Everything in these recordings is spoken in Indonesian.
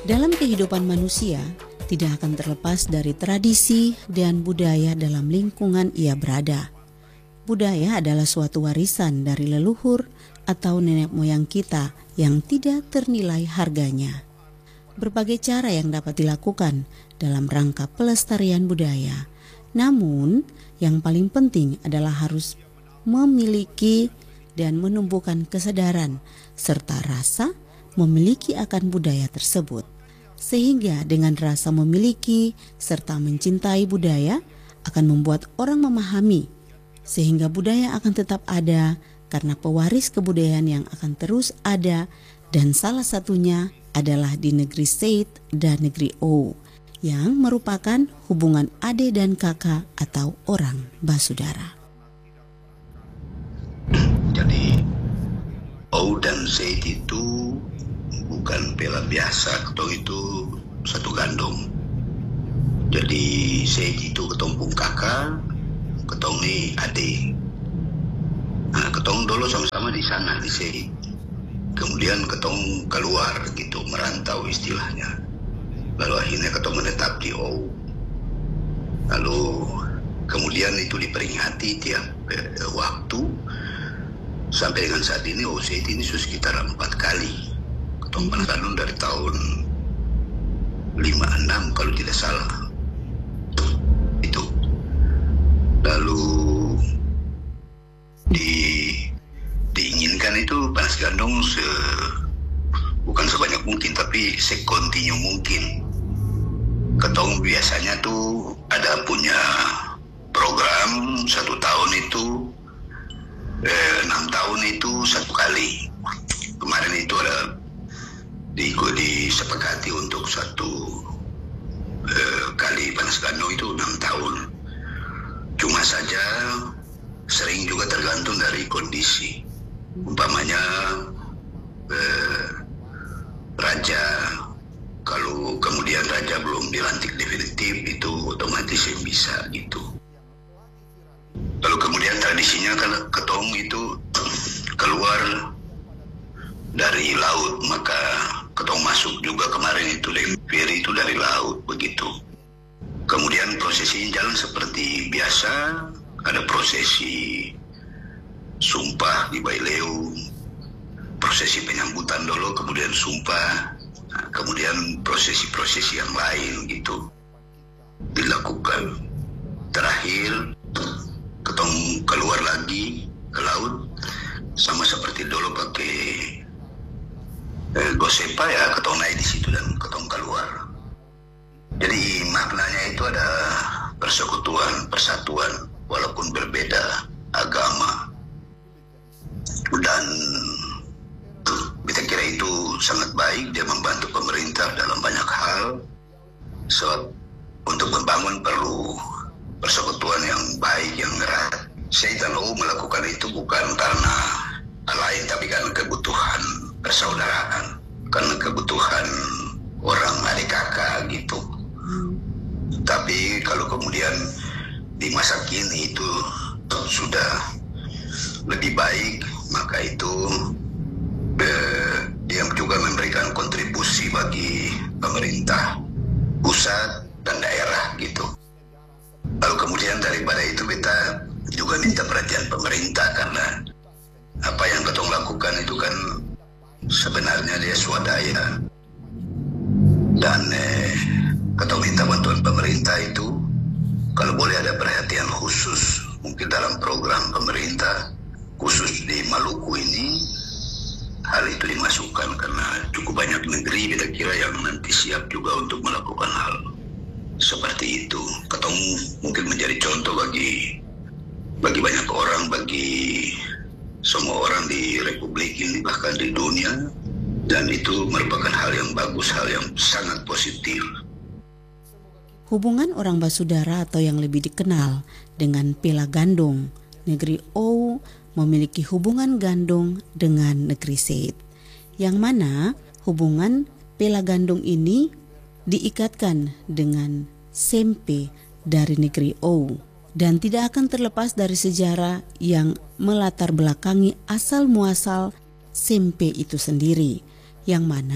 Dalam kehidupan manusia, tidak akan terlepas dari tradisi dan budaya dalam lingkungan ia berada. Budaya adalah suatu warisan dari leluhur atau nenek moyang kita yang tidak ternilai harganya. Berbagai cara yang dapat dilakukan dalam rangka pelestarian budaya. Namun, yang paling penting adalah harus memiliki dan menumbuhkan kesadaran serta rasa memiliki akan budaya tersebut. Sehingga dengan rasa memiliki serta mencintai budaya akan membuat orang memahami, sehingga budaya akan tetap ada karena pewaris kebudayaan yang akan terus ada, dan salah satunya adalah di negeri Said dan negeri O, yang merupakan hubungan adik dan kakak atau orang basudara. Jadi O dan Said itu bukan pela biasa, ketong itu satu gandong. Jadi Said itu ketong pun kakak, ketong ni adik. Nah, ketong dulu sama-sama di sana di Said. Kemudian ketong keluar gitu, merantau istilahnya. Lalu akhirnya ketong menetap di O. Lalu kemudian itu diperingati tiap waktu. Sampai dengan saat ini O Said ini sudah sekitar 4 kali. Ketong Bandung dari tahun 56 kalau tidak salah. Itu. Lalu diinginkan itu panas gandong bukan sebanyak mungkin, tapi sekontinu mungkin. Ketong biasanya tuh ada punya program 1 tahun itu 6 tahun itu 1 kali. Kemarin itu ada disepakati untuk 1 kali panas gandong itu 6 tahun. Cuma saja sering juga tergantung dari kondisi. Umpamanya raja, kalau kemudian raja belum dilantik definitif itu otomatis yang bisa gitu. Lalu kemudian tradisinya kalau ketong itu keluar dari laut, maka ketong masuk juga kemarin itu Feri itu dari laut begitu. Kemudian prosesinya jalan seperti biasa, ada prosesi sumpah di Baileu, prosesi penyambutan dulu, kemudian sumpah, kemudian prosesi-prosesi yang lain gitu dilakukan. Terakhir ketong keluar lagi ke laut, sama seperti dulu pakai gosepa ya, ketong naik di situ dan ketong keluar. Jadi maknanya itu ada persekutuan, persatuan, walaupun berbeda agama. Dan kita kira itu sangat baik, dia membantu pemerintah dalam banyak hal. Sebab untuk membangun perlu persekutuan yang baik, yang erat. Saya tahu melakukan itu bukan karena hal lain, tapi karena kebutuhan persaudaraan, karena kebutuhan orang adik kakak gitu. Tapi kalau kemudian di masa kini itu sudah lebih baik, maka itu dia juga memberikan kontribusi bagi pemerintah pusat dan daerah gitu. Lalu kemudian daripada itu kita juga minta perhatian pemerintah, karena apa yang ketong lakukan itu kan sebenarnya dia swadaya, dan ketong minta bantuan pemerintah itu kalau boleh ada perhatian khusus mungkin dalam program pemerintah khusus di Maluku ini, hal itu dimasukkan karena cukup banyak negeri kita kira yang nanti siap juga untuk melakukan hal seperti itu. Ketong mungkin menjadi contoh bagi banyak orang, bagi semua orang di Republik ini, bahkan di dunia, dan itu merupakan hal yang bagus, hal yang sangat positif. Hubungan orang basudara atau yang lebih dikenal dengan pela gandong, negeri O memiliki hubungan gandong dengan negeri Said, yang mana hubungan pela gandong ini diikatkan dengan Sempe dari negeri O, dan tidak akan terlepas dari sejarah yang melatar belakangi asal muasal Sempe itu sendiri, yang mana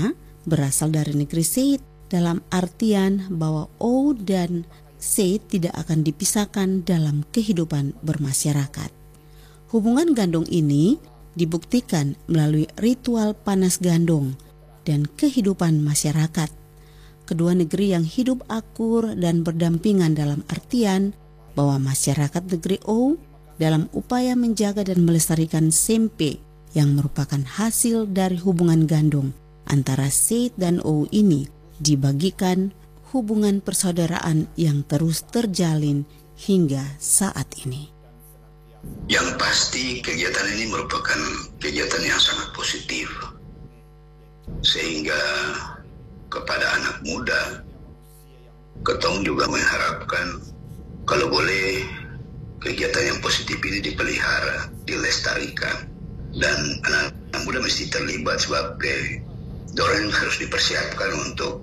berasal dari negeri Seit, dalam artian bahwa O dan Seit tidak akan dipisahkan dalam kehidupan bermasyarakat. Hubungan gandong ini dibuktikan melalui ritual panas gandong dan kehidupan masyarakat. Kedua negeri yang hidup akur dan berdampingan dalam artian bahwa masyarakat negeri O dalam upaya menjaga dan melestarikan sempe yang merupakan hasil dari hubungan gandong antara Seit dan O ini dibagikan hubungan persaudaraan yang terus terjalin hingga saat ini. Yang pasti kegiatan ini merupakan kegiatan yang sangat positif, sehingga kepada anak muda, Ketong juga mengharapkan kalau boleh kegiatan yang positif ini dipelihara, dilestarikan, dan anak muda mesti terlibat sebab orang harus dipersiapkan untuk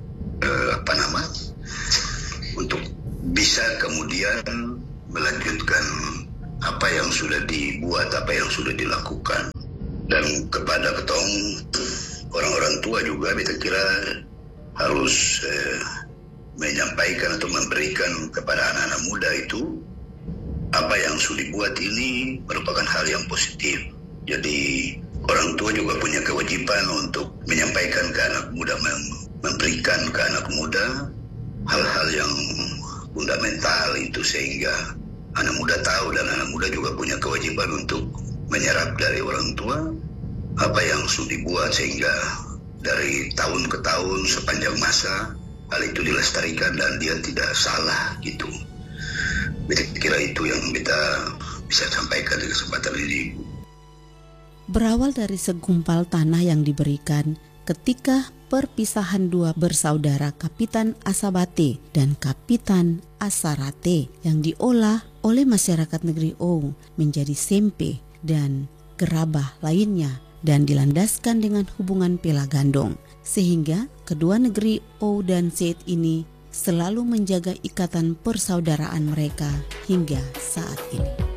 untuk bisa kemudian melanjutkan apa yang sudah dibuat, apa yang sudah dilakukan. Dan kepada Ketong, orang-orang tua juga kita kira harus menyampaikan atau memberikan kepada anak-anak muda itu apa yang sudah dibuat ini merupakan hal yang positif. Jadi orang tua juga punya kewajiban untuk menyampaikan ke anak muda, memberikan ke anak muda hal-hal yang fundamental itu, sehingga anak muda tahu, dan anak muda juga punya kewajiban untuk menyerap dari orang tua apa yang sudah dibuat, sehingga dari tahun ke tahun sepanjang masa hal itu dilestarikan dan dia tidak salah gitu. Saya kira itu yang kita bisa sampaikan di kesempatan ini. Berawal dari segumpal tanah yang diberikan ketika perpisahan dua bersaudara Kapitan Asabate dan Kapitan Asarate yang diolah oleh masyarakat negeri O menjadi sempe dan gerabah lainnya dan dilandaskan dengan hubungan pela gandong, sehingga kedua negeri O dan Seit ini selalu menjaga ikatan persaudaraan mereka hingga saat ini.